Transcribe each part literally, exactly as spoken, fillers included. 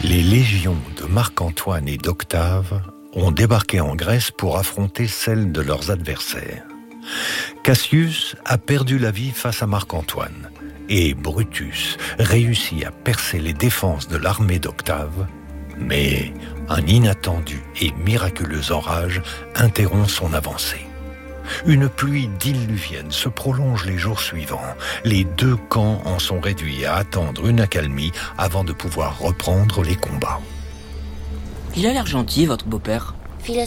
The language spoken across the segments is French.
Les légions de Marc-Antoine et d'Octave ont débarqué en Grèce pour affronter celles de leurs adversaires. Cassius a perdu la vie face à Marc-Antoine et Brutus réussit à percer les défenses de l'armée d'Octave, mais un inattendu et miraculeux orage interrompt son avancée. Une pluie diluvienne se prolonge les jours suivants. Les deux camps en sont réduits à attendre une accalmie avant de pouvoir reprendre les combats. Il a l'air gentil, votre beau-père. Philastase ?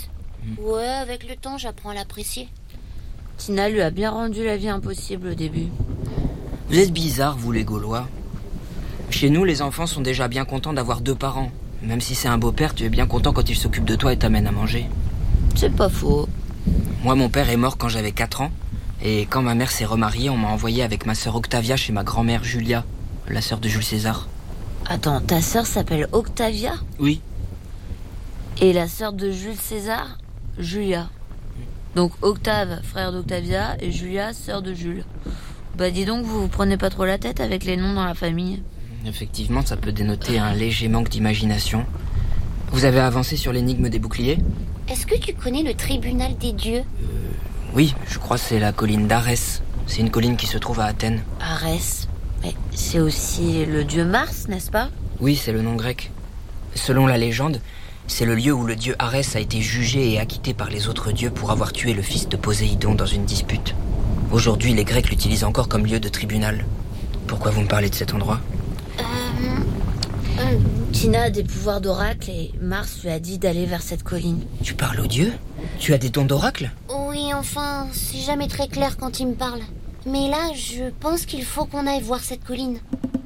mmh. Ouais, avec le temps, j'apprends à l'apprécier. Tina lui a bien rendu la vie impossible au début. Vous êtes bizarres, vous les Gaulois. Chez nous, les enfants sont déjà bien contents d'avoir deux parents. Même si c'est un beau-père, tu es bien content quand il s'occupe de toi et t'amène à manger. C'est pas faux. Moi, mon père est mort quand j'avais quatre ans. Et quand ma mère s'est remariée, on m'a envoyé avec ma sœur Octavia chez ma grand-mère Julia, la sœur de Jules César. Attends, ta sœur s'appelle Octavia ? Oui. Et la sœur de Jules César, Julia. Donc Octave, frère d'Octavia, et Julia, sœur de Jules. Bah dis donc, vous vous prenez pas trop la tête avec les noms dans la famille. Effectivement, ça peut dénoter un léger manque d'imagination. Vous avez avancé sur l'énigme des boucliers ? Est-ce que tu connais le tribunal des dieux ? euh, Oui, je crois que c'est la colline d'Arès. C'est une colline qui se trouve à Athènes. Arès ? Mais c'est aussi le dieu Mars, n'est-ce pas ? Oui, c'est le nom grec. Selon la légende, c'est le lieu où le dieu Arès a été jugé et acquitté par les autres dieux pour avoir tué le fils de Poséidon dans une dispute. Aujourd'hui, les Grecs l'utilisent encore comme lieu de tribunal. Pourquoi vous me parlez de cet endroit ? Euh, euh, Tina a des pouvoirs d'oracle et Mars lui a dit d'aller vers cette colline. Tu parles aux dieux ? Tu as des dons d'oracle ? Oui, enfin, c'est jamais très clair quand il me parle. Mais là, je pense qu'il faut qu'on aille voir cette colline.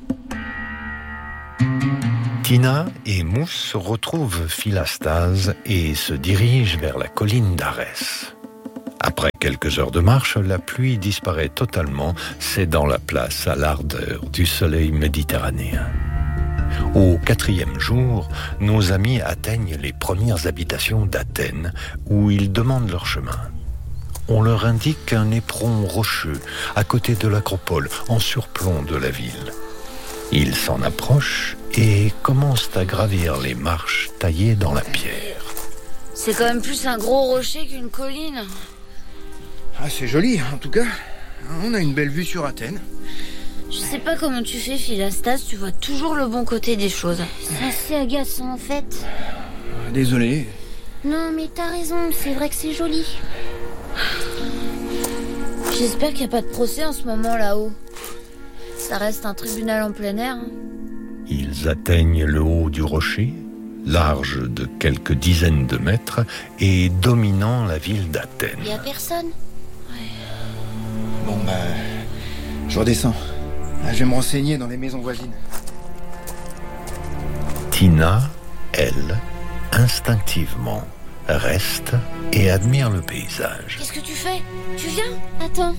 Tina et Mousse retrouvent Philastase et se dirigent vers la colline d'Arès. Après quelques heures de marche, la pluie disparaît totalement, cédant la place à l'ardeur du soleil méditerranéen. Au quatrième jour, nos amis atteignent les premières habitations d'Athènes, où ils demandent leur chemin. On leur indique un éperon rocheux, à côté de l'acropole, en surplomb de la ville. Ils s'en approchent et commencent à gravir les marches taillées dans la pierre. C'est quand même plus un gros rocher qu'une colline. Ah, c'est joli, en tout cas. On a une belle vue sur Athènes. Je sais pas comment tu fais, Philastase, tu vois toujours le bon côté des choses. C'est assez agaçant, en fait. Désolé. Non, mais t'as raison, c'est vrai que c'est joli. J'espère qu'il n'y a pas de procès en ce moment là-haut. Ça reste un tribunal en plein air. Hein. Ils atteignent le haut du rocher, large de quelques dizaines de mètres et dominant la ville d'Athènes. Il n'y a personne ? Ouais. Bon, bah... je redescends. Je vais me renseigner dans les maisons voisines. Tina, elle, instinctivement, reste et admire le paysage. Qu'est-ce que tu fais ? Tu viens ? Attends.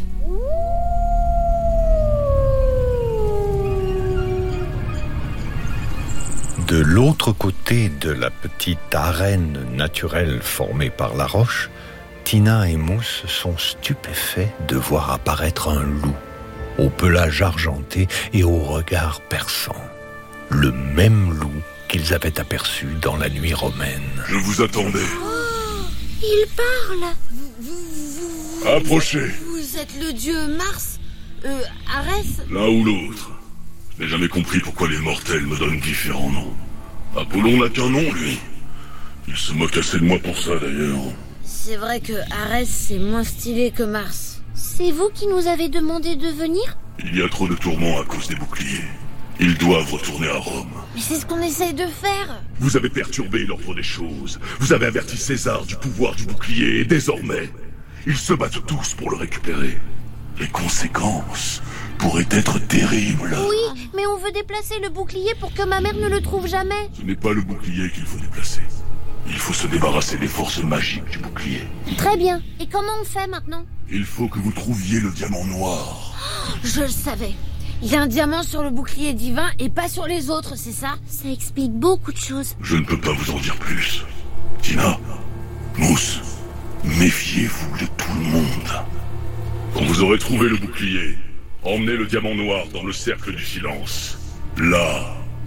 De l'autre côté de la petite arène naturelle formée par la roche, Tina et Mousse sont stupéfaits de voir apparaître un loup, au pelage argenté et au regard perçant. Le même loup qu'ils avaient aperçu dans la nuit romaine. Je vous attendais. Oh, il parle. Vous, vous, vous, Approchez. Vous êtes le dieu Mars Euh, Arès ? L'un ou l'autre. Je n'ai jamais compris pourquoi les mortels me donnent différents noms. Apollon n'a qu'un nom, lui. Il se moque assez de moi pour ça, d'ailleurs. C'est vrai que Arès, c'est moins stylé que Mars. C'est vous qui nous avez demandé de venir ? Il y a trop de tourments à cause des boucliers. Ils doivent retourner à Rome. Mais c'est ce qu'on essaye de faire. Vous avez perturbé l'ordre des choses. Vous avez averti César du pouvoir du bouclier, et désormais, ils se battent tous pour le récupérer. Les conséquences pourraient être terribles. Oui, mais on veut déplacer le bouclier pour que ma mère ne le trouve jamais. Ce n'est pas le bouclier qu'il faut déplacer. Il faut se débarrasser des forces magiques du bouclier. Très bien. Et comment on fait maintenant ? Il faut que vous trouviez le diamant noir. Oh, je le savais. Il y a un diamant sur le bouclier divin et pas sur les autres, c'est ça ? Ça explique beaucoup de choses. Je ne peux pas vous en dire plus. Tina, Mousse, méfiez-vous de tout le monde. Quand vous aurez trouvé le bouclier, emmenez le diamant noir dans le cercle du silence. Là,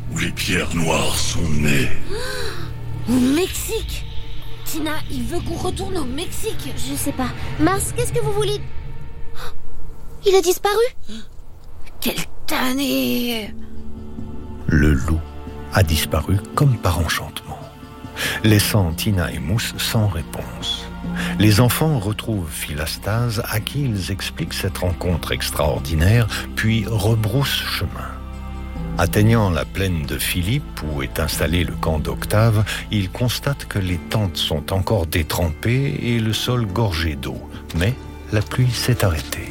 où les pierres noires sont nées. Au Mexique! Tina, il veut qu'on retourne au Mexique. Je sais pas. Mars, qu'est-ce que vous voulez? Oh, il a disparu? Quelle tannée! Le loup a disparu comme par enchantement, laissant Tina et Mousse sans réponse. Les enfants retrouvent Philastase, à qui ils expliquent cette rencontre extraordinaire, puis rebroussent chemin. Atteignant la plaine de Philippe, où est installé le camp d'Octave, ils constatent que les tentes sont encore détrempées et le sol gorgé d'eau. Mais la pluie s'est arrêtée.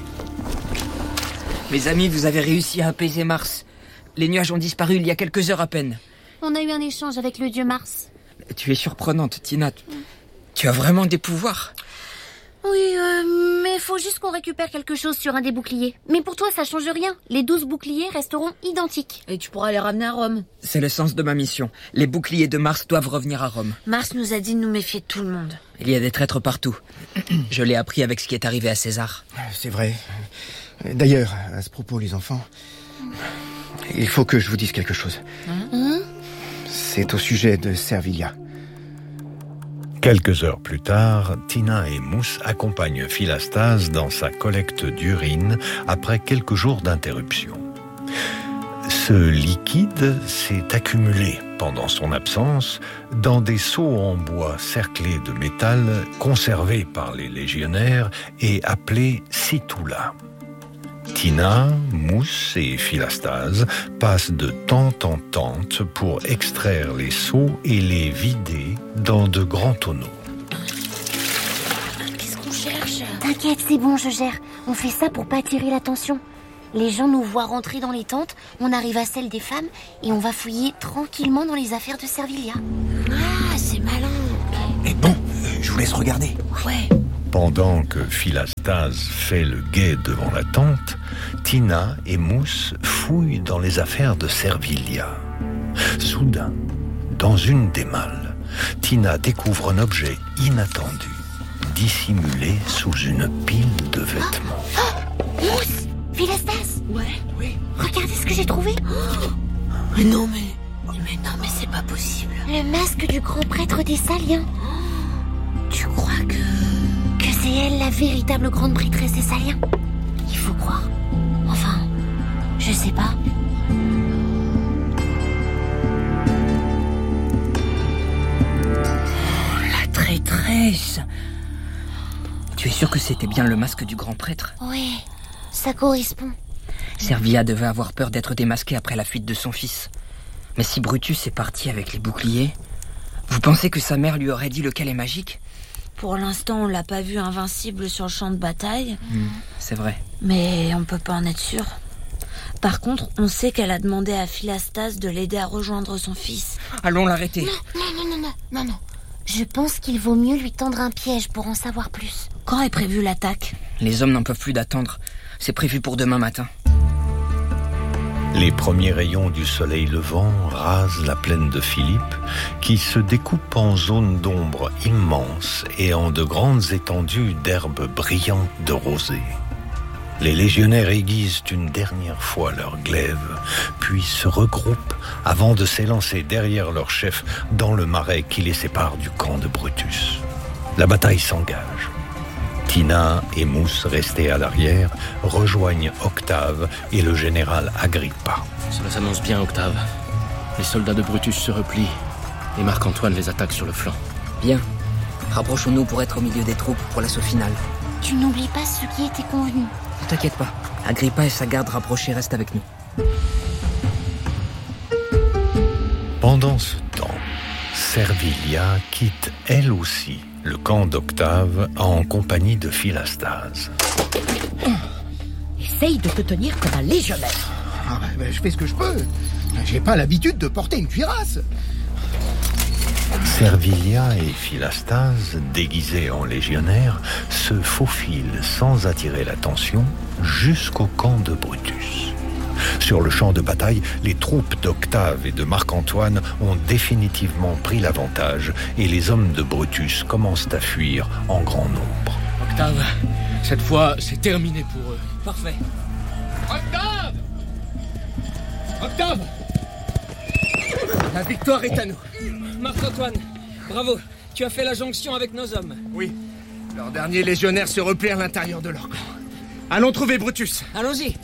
Mes amis, vous avez réussi à apaiser Mars. Les nuages ont disparu il y a quelques heures à peine. On a eu un échange avec le dieu Mars. Tu es surprenante, Tina. Tu as vraiment des pouvoirs. Oui, euh, mais faut juste qu'on récupère quelque chose sur un des boucliers. Mais pour toi, ça change rien. Les douze boucliers resteront identiques. Et tu pourras les ramener à Rome. C'est le sens de ma mission. Les boucliers de Mars doivent revenir à Rome. Mars nous a dit de nous méfier de tout le monde. Il y a des traîtres partout. Je l'ai appris avec ce qui est arrivé à César. C'est vrai. D'ailleurs, à ce propos, les enfants, il faut que je vous dise quelque chose. Hein? C'est au sujet de Servilia. Quelques heures plus tard, Tina et Mousse accompagnent Philastase dans sa collecte d'urine après quelques jours d'interruption. Ce liquide s'est accumulé pendant son absence dans des seaux en bois cerclés de métal conservés par les légionnaires et appelés situla. Tina, Mousse et Philastase passent de tente en tente pour extraire les seaux et les vider dans de grands tonneaux. Qu'est-ce qu'on cherche? T'inquiète, c'est bon, je gère. On fait ça pour pas attirer l'attention. Les gens nous voient rentrer dans les tentes, on arrive à celle des femmes et on va fouiller tranquillement dans les affaires de Servilia. Ah, c'est malin. Et bon, euh, je vous laisse regarder. Ouais. Pendant que Philastase fait le guet devant la tente, Tina et Mousse fouillent dans les affaires de Servilia. Soudain, dans une des malles, Tina découvre un objet inattendu, dissimulé sous une pile de vêtements. Oh, Mousse, Philastase, Ouais, oui. regardez ce que j'ai trouvé. Mais non, mais... Mais non, mais c'est pas possible. Le masque du grand prêtre des Saliens. Tu crois que... Que c'est elle la véritable grande prêtresse des Saliens? Il faut croire. Enfin, je sais pas. La traîtresse. Tu es sûr que c'était bien le masque du grand prêtre? Oui, ça correspond. Servilia devait avoir peur d'être démasquée après la fuite de son fils. Mais si Brutus est parti avec les boucliers, vous pensez que sa mère lui aurait dit lequel est magique? Pour l'instant, on l'a pas vu invincible sur le champ de bataille. Mmh, c'est vrai. Mais on peut pas en être sûr. Par contre, on sait qu'elle a demandé à Philastase de l'aider à rejoindre son fils. Allons l'arrêter. Non, non, non, non, non, non, non. Je pense qu'il vaut mieux lui tendre un piège pour en savoir plus. Quand est prévue l'attaque? Les hommes n'en peuvent plus d'attendre. C'est prévu pour demain matin. Les premiers rayons du soleil levant rasent la plaine de Philippe, qui se découpe en zones d'ombre immenses et en de grandes étendues d'herbes brillantes de rosée. Les légionnaires aiguisent une dernière fois leurs glaives, puis se regroupent avant de s'élancer derrière leur chef dans le marais qui les sépare du camp de Brutus. La bataille s'engage. Tina et Mousse, restés à l'arrière, rejoignent Octave et le général Agrippa. Cela s'annonce bien, Octave. Les soldats de Brutus se replient et Marc-Antoine les attaque sur le flanc. Bien. Rapprochons-nous pour être au milieu des troupes pour l'assaut final. Tu n'oublies pas ce qui était convenu. Ne t'inquiète pas. Agrippa et sa garde rapprochée restent avec nous. Pendant ce temps, Servilia quitte elle aussi le camp d'Octave en compagnie de Philastase. Essaye de te tenir comme un légionnaire. Ah, ben, je fais ce que je peux. J'ai pas l'habitude de porter une cuirasse. Servilia et Philastase, déguisés en légionnaires, se faufilent sans attirer l'attention jusqu'au camp de Brutus. Sur le champ de bataille, les troupes d'Octave et de Marc-Antoine ont définitivement pris l'avantage et les hommes de Brutus commencent à fuir en grand nombre. Octave, cette fois, c'est terminé pour eux. Parfait. Octave Octave La victoire est à nous. Marc-Antoine, bravo. Tu as fait la jonction avec nos hommes. Oui. Leurs derniers légionnaires se replient à l'intérieur de leur camp. Allons trouver Brutus. Allons-y.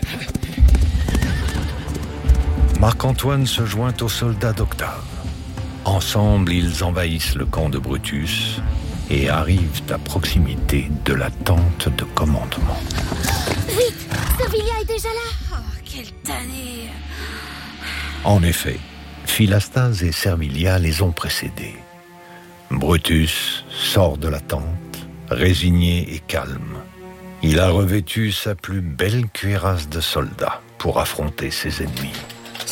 Marc-Antoine se joint aux soldats d'Octave. Ensemble, ils envahissent le camp de Brutus et arrivent à proximité de la tente de commandement. Vite, Servilia est déjà là. Oh, quelle tannée. En effet, Philastase et Servilia les ont précédés. Brutus sort de la tente, résigné et calme. Il a revêtu sa plus belle cuirasse de soldat pour affronter ses ennemis. Servilia ?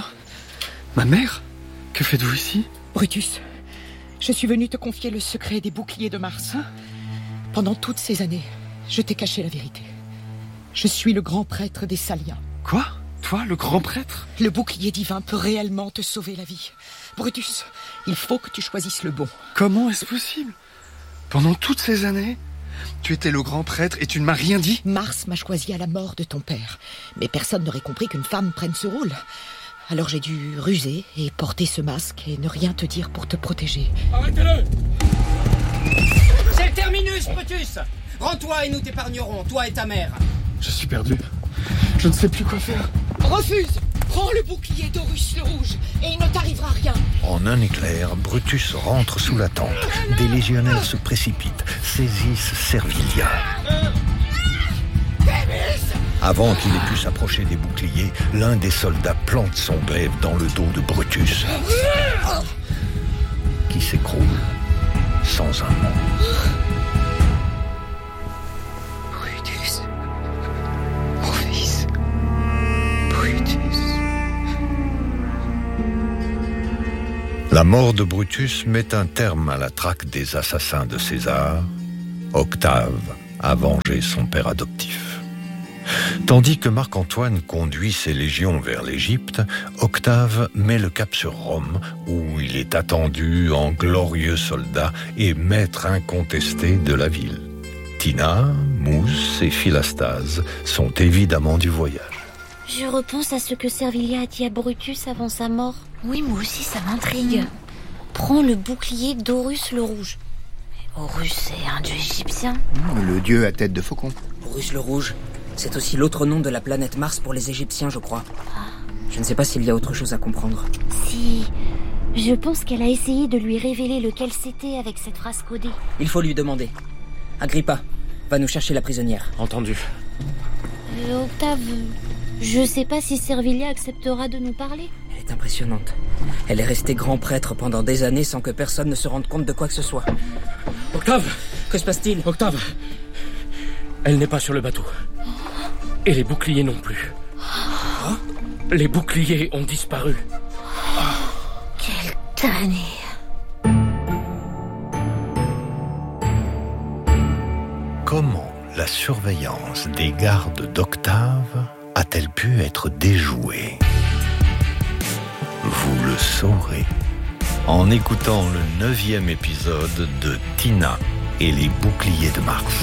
Ma mère ? Que faites-vous ici ? Brutus, je suis venu te confier le secret des boucliers de Mars. Pendant toutes ces années, je t'ai caché la vérité. Je suis le grand prêtre des Saliens. Quoi ? Toi, le grand prêtre ? Le bouclier divin peut réellement te sauver la vie. Brutus, il faut que tu choisisses le bon. Comment est-ce possible ? Pendant toutes ces années, tu étais le grand prêtre et tu ne m'as rien dit ? Mars m'a choisi à la mort de ton père. Mais personne n'aurait compris qu'une femme prenne ce rôle. Alors j'ai dû ruser et porter ce masque et ne rien te dire pour te protéger. Arrêtez-le ! C'est le terminus, Brutus ! Rends-toi et nous t'épargnerons, toi et ta mère. Je suis perdu. Je ne sais plus quoi faire. Refuse ! Prends le bouclier d'Horus le Rouge et il ne t'arrivera rien. En un éclair, Brutus rentre sous la tente. Des légionnaires se précipitent, saisissent Servilia. Avant qu'il ait pu s'approcher des boucliers, l'un des soldats plante son glaive dans le dos de Brutus, qui s'écroule sans un mot. Brutus, mon fils, Brutus. La mort de Brutus met un terme à la traque des assassins de César. Octave a vengé son père adoptif. Tandis que Marc-Antoine conduit ses légions vers l'Égypte, Octave met le cap sur Rome, où il est attendu en glorieux soldat et maître incontesté de la ville. Tina, Mousse et Philastase sont évidemment du voyage. Je repense à ce que Servilia a dit à Brutus avant sa mort. Oui, moi aussi, ça m'intrigue. Mmh. Prends le bouclier d'Horus le Rouge. Horus, c'est un dieu égyptien. Le dieu à tête de faucon. Horus le Rouge, c'est aussi l'autre nom de la planète Mars pour les Égyptiens, je crois. Je ne sais pas s'il y a autre chose à comprendre. Si... Je pense qu'elle a essayé de lui révéler lequel c'était avec cette phrase codée. Il faut lui demander. Agrippa, va nous chercher la prisonnière. Entendu. Euh, Octave, je sais pas si Servilia acceptera de nous parler. Elle est impressionnante. Elle est restée grand prêtre pendant des années sans que personne ne se rende compte de quoi que ce soit. Octave ! Que se passe-t-il ? Octave ! Elle n'est pas sur le bateau. Et les boucliers non plus. Oh ? Les boucliers ont disparu. Quelle tannée. Comment la surveillance des gardes d'Octave a-t-elle pu être déjouée ? Vous le saurez en écoutant le neuvième épisode de Tina et les boucliers de Mars.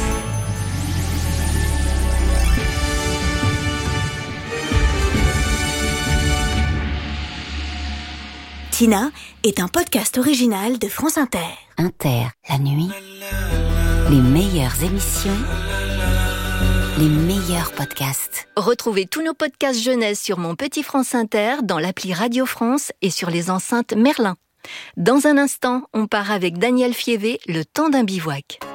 Tina est un podcast original de France Inter. Inter, la nuit, les meilleures émissions, les meilleurs podcasts. Retrouvez tous nos podcasts jeunesse sur Mon Petit France Inter, dans l'appli Radio France et sur les enceintes Merlin. Dans un instant, on part avec Daniel Fievé, Le temps d'un bivouac.